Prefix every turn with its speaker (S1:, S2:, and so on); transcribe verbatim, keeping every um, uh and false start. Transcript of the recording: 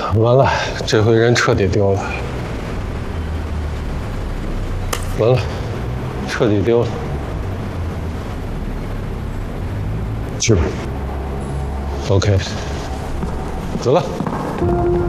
S1: 完了，这回人彻底丢了。完了，彻底丢了。去吧。OK，走了。